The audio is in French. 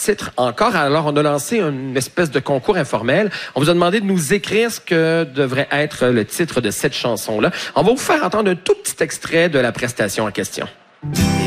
titre encore. Alors, on a lancé une espèce de concours informel. On vous a demandé de nous écrire ce que devrait être le titre de cette chanson-là. On va vous faire entendre un tout petit extrait de la prestation en question.